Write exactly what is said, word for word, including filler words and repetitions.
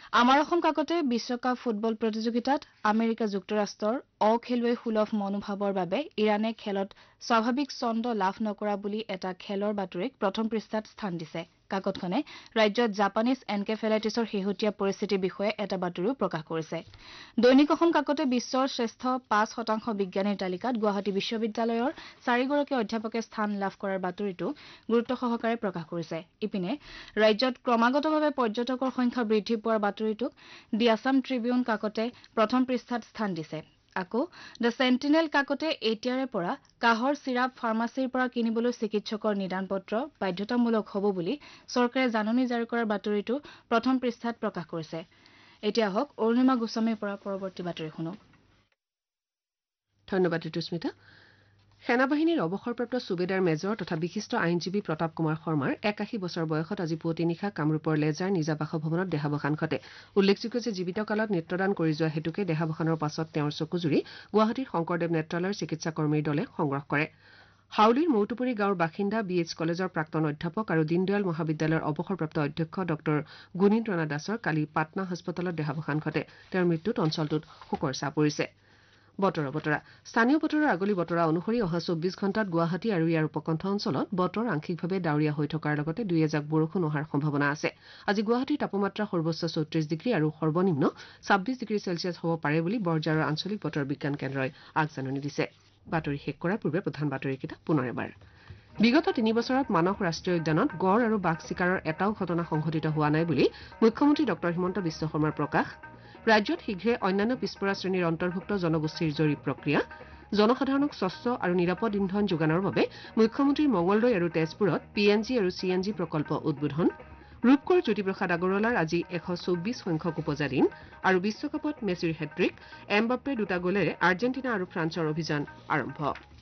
আমাৰ অসম কাকতে বিশ্বকাপ ফুটবল প্ৰতিযোগিতাত আমেৰিকা যুক্তৰাষ্ট্ৰৰ অখেলুৱৈ সুলভ মনোভাৱৰ বাবে ইৰাণে খেলত স্বাভাৱিক ছন্দ লাভ নকৰা বুলি এটা খেলৰ বাতৰিক প্ৰথম পৃষ্ঠাত স্থান দিছে কাকতখনে ৰাজ্যত জাপানীজ এনকেফেলাইটিছৰ শেহতীয়া পৰিস্থিতিৰ বিষয়ে এটা বাতৰিও প্ৰকাশ কৰিছে দৈনিক অসম কাকতে বিশ্বৰ শ্ৰেষ্ঠ পাঁচ শতাংশ বিজ্ঞানীৰ তালিকাত গুৱাহাটী বিশ্ববিদ্যালয়ৰ চাৰিগৰাকী অধ্যাপকে স্থান লাভ কৰাৰ বাতৰিটো গুৰুত্ব সহকাৰে প্ৰকাশ কৰিছে ইপিনে ৰাজ্যত ক্ৰমাগতভাৱে পৰ্যটকৰ সংখ্যা বৃদ্ধি পোৱাৰ বাতৰিটোক দি আছাম ট্ৰিবিউন কাকতে প্ৰথম পৃষ্ঠাত স্থান দিছে আকৌ দ্য চেণ্টিনেল কাকতে এতিয়াৰে পৰা কাহৰ চিৰাপ ফাৰ্মাচীৰ পৰা কিনিবলৈ চিকিৎসকৰ নিদান পত্ৰ বাধ্যতামূলক হ'ব বুলি চৰকাৰে জাননী জাৰি কৰাৰ বাতৰিটো প্ৰথম পৃষ্ঠাত প্ৰকাশ কৰিছে এতিয়া হওক অৰুণিমা গোস্বামীৰ পৰা পৰৱৰ্তী বাতৰি শুনো ধন্যবাদ ঋতুস্মিতা সেনাবাহিনীৰ অৱসৰপ্ৰাপ্ত সুবেদাৰ মেজৰ তথা বিশিষ্ট আইনজীৱী প্ৰতাপ কুমাৰ শৰ্মাৰ একাশী বছৰ বয়সত আজি পুৱতি নিশা কামৰূপৰ লেজাৰ নিজা বাসভৱনত দেহাৱসান ঘটে উল্লেখযোগ্য যে জীৱিত কালত নেত্ৰদান কৰি যোৱা হেতুকে দেহাৱসানৰ পাছত তেওঁৰ চকুজুৰি গুৱাহাটীৰ শংকৰদেৱ নেত্ৰালয়ৰ চিকিৎসাকৰ্মীৰ দলে সংগ্ৰহ কৰে হাউলিৰ মৌটুপুৰী গাঁৱৰ বাসিন্দা বি এইচ কলেজৰ প্ৰাক্তন অধ্যাপক আৰু দীনদয়াল মহাবিদ্যালয়ৰ অৱসৰপ্ৰাপ্ত অধ্যক্ষ ডঃ গুণীন ৰাণা দাসৰ কালি পাটনা হাস্পতালত দেহাৱসান ঘটে তেওঁৰ মৃত্যুত অঞ্চলটোত শোকৰ ছাঁ পৰিছে বতৰৰ বতৰা স্থানীয় বতৰৰ আগলি বতৰা অনুসৰি অহা চৌব্বিছ ঘণ্টাত গুৱাহাটী আৰু ইয়াৰ উপকণ্ঠ অঞ্চলত বতৰ আংশিকভাৱে ডাৱৰীয়া হৈ থকাৰ লগতে দুই এজাক বৰষুণ অহাৰ সম্ভাৱনা আছে আজি গুৱাহাটীৰ তাপমাত্ৰা সৰ্বোচ্চ চৌত্ৰিশ ডিগ্ৰী আৰু সৰ্বনিম্ন ছাব্বিছ ডিগ্ৰী চেলছিয়াছ হ'ব পাৰে বুলি বৰঝাৰৰ আঞ্চলিক বতৰ বিজ্ঞান কেন্দ্ৰই আগজাননী দিছে বাতৰি শেষ কৰাৰ পূৰ্বে প্ৰধান বাতৰিকেইটা পুনৰ এবাৰ বিগত তিনি বছৰত মানস ৰাষ্ট্ৰীয় উদ্যানত গড় আৰু বাঘ চিকাৰৰ এটাও ঘটনা সংঘটিত হোৱা নাই বুলি মুখ্যমন্ত্ৰী ডঃ হিমন্ত বিশ্ব শৰ্মাৰ প্ৰকাশ ৰাজ্যত শীঘ্ৰে অন্যান্য পিছপৰা শ্ৰেণীৰ অন্তৰ্ভুক্ত জনগোষ্ঠীৰ জৰীপ প্ৰক্ৰিয়া জনসাধাৰণক স্বচ্ছ আৰু নিৰাপদ ইন্ধন যোগানৰ বাবে মুখ্যমন্ত্ৰীৰ মঙলদৈ আৰু তেজপুৰত পি এন জি আৰু চি এন জি প্ৰকল্প উদ্বোধন ৰূপকোঁৱৰ জ্যোতিপ্ৰসাদ আগৰৱালাৰ আজি এশ চৌব্বিছ সংখ্যক উপজা দিন আৰু বিশ্বকাপত মেছিৰ হেট্ৰিক এমবাপ্পেৰ দুটা গলেৰে আৰ্জেণ্টিনা আৰু ফ্ৰান্সৰ অভিযান আৰম্ভ